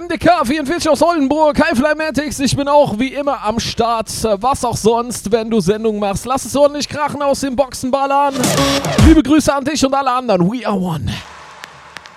MDK 44 aus Oldenburg. Hi Flymatics, ich bin auch wie immer am Start. Was auch sonst, wenn du Sendung machst. Lass es ordentlich krachen, aus den Boxen ballern. Liebe Grüße an dich und alle anderen. We are one.